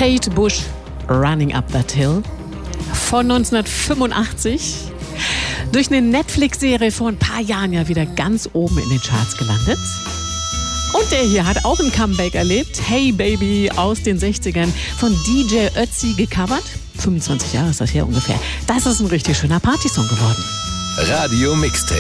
Kate Bush, Running Up That Hill von 1985. Durch eine Netflix-Serie vor ein paar Jahren ja wieder ganz oben in den Charts gelandet. Und der hier hat auch ein Comeback erlebt. Hey Baby aus den 60ern von DJ Ötzi gecovert. 25 Jahre ist das her ungefähr. Das ist ein richtig schöner Partysong geworden. Radio Mixtape.